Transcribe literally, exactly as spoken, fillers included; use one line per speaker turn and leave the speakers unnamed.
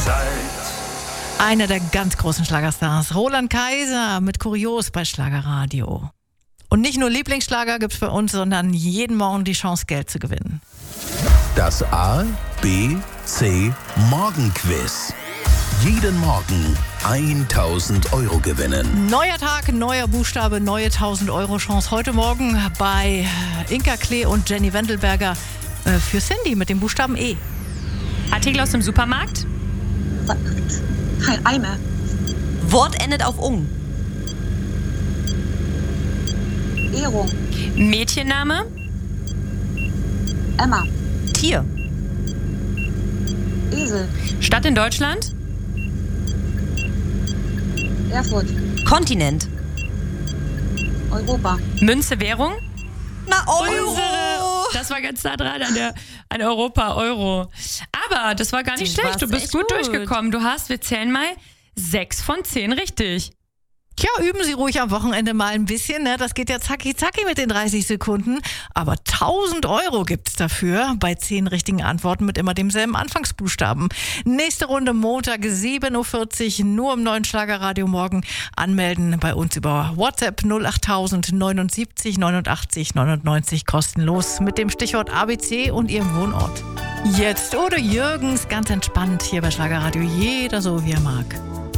Einer der ganz großen Schlagerstars, Roland Kaiser mit Kurios bei Schlagerradio. Und nicht nur Lieblingsschlager gibt's bei uns, sondern jeden Morgen die Chance, Geld zu gewinnen.
Das A, B, C Morgenquiz. Jeden Morgen tausend Euro gewinnen.
Neuer Tag, neuer Buchstabe, neue tausend Euro Chance. Heute Morgen bei Inka Klee und Jenny Wendelberger äh, für Cindy mit dem Buchstaben E.
Artikel aus dem Supermarkt.
Kein Eimer.
Wort endet auf ung.
Ehrung.
Mädchenname.
Emma.
Tier.
Esel.
Stadt in Deutschland.
Erfurt.
Kontinent.
Europa.
Münze, Währung.
Na, Euro.
Unsere, das war ganz nah dran an, der, an Europa, Euro. Aber das war gar nicht
Du
schlecht. Du
warst
bist
echt
gut,
gut.
durchgekommen. Du hast, wir zählen mal, sechs von zehn richtig.
Tja, üben Sie ruhig am Wochenende mal ein bisschen, ne? Das geht ja zacki zacki mit den dreißig Sekunden. Aber tausend Euro gibt's dafür bei zehn richtigen Antworten mit immer demselben Anfangsbuchstaben. Nächste Runde Montag sieben Uhr vierzig, nur im neuen Schlagerradio morgen. Anmelden bei uns über WhatsApp null acht tausend neunundsiebzig neunundachtzig neunundneunzig kostenlos mit dem Stichwort A B C und Ihrem Wohnort. Jetzt Udo Jürgens, ganz entspannt hier bei Schlagerradio. Jeder so wie er mag.